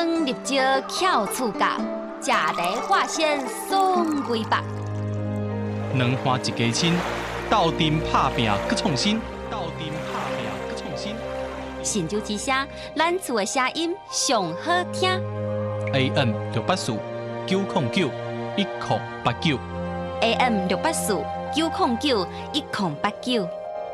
光入招巧处教，食茶化鲜爽规百。 两花一家亲，斗阵拍拼搁创新，斗阵拍拼搁创新。 神州之声，咱厝的声音上好听。 AM 684 909 1089 AM 684 909 1089。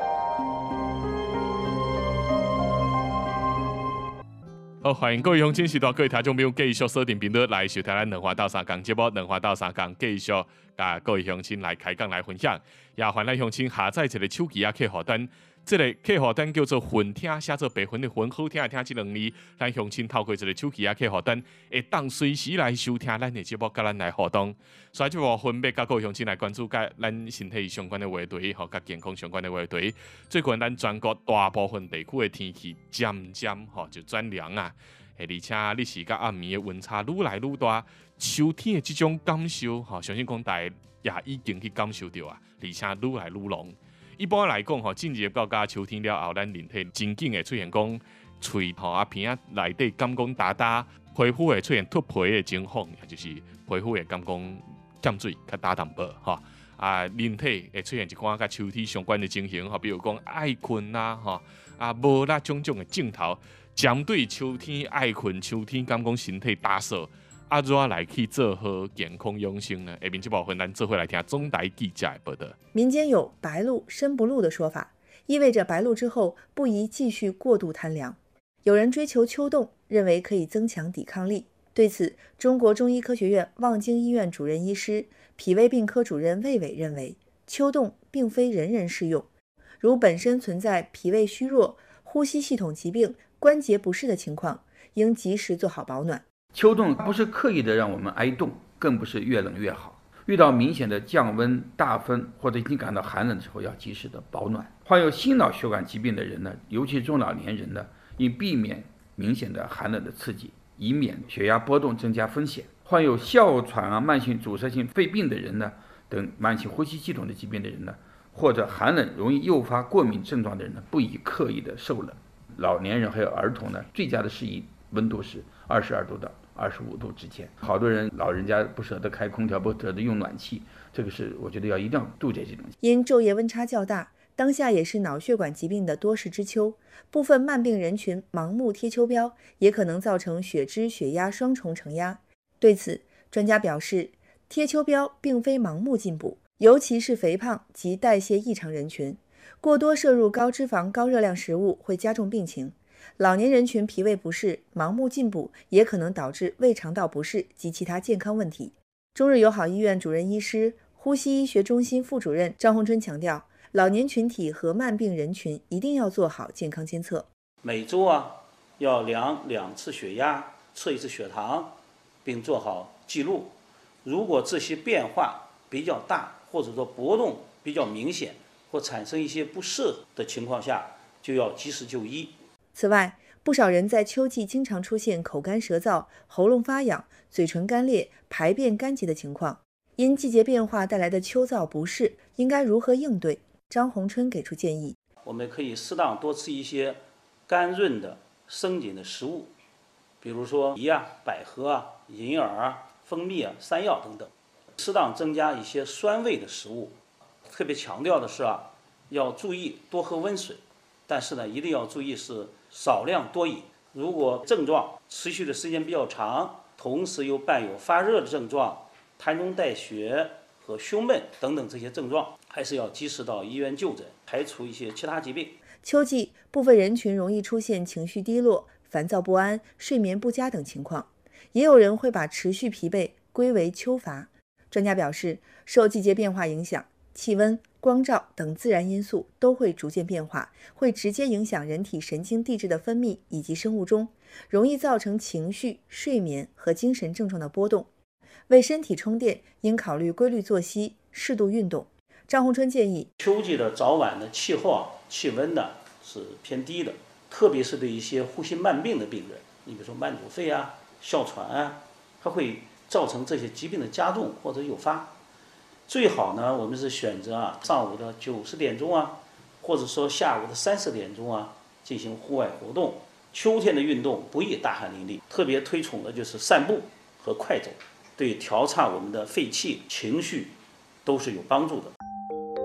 好，欢迎各位乡亲、时代各位听众朋友继续锁定频道来收听咱两花到三讲节目，两花到三讲继续甲各位乡亲来开讲来分享。也欢迎咱乡亲下载一个手机客户端，这个客户端叫做“混听”，写做白混的混，好听的听这两字。咱乡亲透过这个手机客户端，会当随时来收听咱的节目，甲咱来互动。所以这部分别甲各位乡亲来关注甲咱身体相关的话题，甲健康相关的话题。最近咱全国大部分地区的天气渐渐就转凉啊，而且你是甲暗暝的温差愈来愈大，秋天的这种感受，相信讲大家也已经去感受到啊，而且愈来愈浓。一般来讲，进入到秋天了后，咱人体真紧会出现讲喙鼻仔内底感觉焦焦，皮肤会出现脱皮的情况，也就是皮肤会感觉减水较焦淡薄人体会出现一寡甲秋天相关的情形，比如讲爱困啦无啦种种的症头。针对秋天爱困、秋天感觉身体打扫，怎来去做好健康养生呢？下面这部分咱做伙来听总台记者的报道。 民间有白露身不露的说法，意味着白露之后不宜继续过度贪凉。有人追求秋冻，认为可以增强抵抗力。对此，中国中医科学院望京医院主任医师、脾胃病科主任魏伟认为，秋冻并非人人适用，如本身存在脾胃虚弱、呼吸系统疾病、关节不适的情况，应及时做好保暖。 秋冻不是刻意的让我们挨冻，更不是越冷越好。遇到明显的降温、大风或者已经感到寒冷的时候，要及时的保暖。患有心脑血管疾病的人呢，尤其中老年人呢，应避免明显的寒冷的刺激，以免血压波动增加风险。患有哮喘慢性阻塞性肺病的人呢，等慢性呼吸系统的疾病的人呢，或者寒冷容易诱发过敏症状的人呢，不宜刻意的受冷。老年人还有儿童呢，最佳的适宜温度是22度到25度之间。好多人老人家不舍得开空调，不舍得用暖气，这个是我觉得一定要杜绝这种。 因昼夜温差较大，当下也是脑血管疾病的多事之秋，部分慢病人群盲目贴秋膘，也可能造成血脂、血压双重承压。对此，专家表示，贴秋膘并非盲目进补，尤其是肥胖及代谢异常人群，过多摄入高脂肪、高热量食物会加重病情。老年人群脾胃不适，盲目进补也可能导致胃肠道不适及其他健康问题。中日友好医院主任医师、呼吸医学中心副主任张洪春强调，老年群体和慢病人群一定要做好健康监测。 每周要量2次血压，测1次血糖，并做好记录。如果这些变化比较大，或者说波动比较明显，或产生一些不适的情况下，就要及时就医。 此外，不少人在秋季经常出现口干舌燥、喉咙发痒、嘴唇干裂、排便干结的情况。因季节变化带来的秋燥不适，应该如何应对？张洪春给出建议： 我们可以适当多吃一些甘润的生津的食物，比如说梨百合银耳蜂蜜山药等等。适当增加一些酸味的食物。特别强调的是要注意多喝温水，但是呢，一定要注意是少量多饮。如果症状持续的时间比较长，同时又伴有发热的症状、痰中带血和胸闷等等这些症状，还是要及时到医院就诊，排除一些其他疾病。 秋季部分人群容易出现情绪低落、烦躁不安、睡眠不佳等情况，也有人会把持续疲惫归为秋乏。专家表示，受季节变化影响，气温、光照等自然因素都会逐渐变化，会直接影响人体神经递质的分泌以及生物钟，容易造成情绪、睡眠和精神症状的波动。为身体充电，应考虑规律作息、适度运动。张洪春建议， 秋季的早晚的气候气温呢是偏低的，特别是对一些呼吸慢病的病人，你比如说慢阻肺哮喘它会造成这些疾病的加重或者诱发。最好呢，我们是选择上午的90点钟或者说下午的30点钟进行户外活动， 秋天的运动不宜大汗淋漓，特别推崇的就是散步和快走，对调畅我们的肺气、情绪都是有帮助的。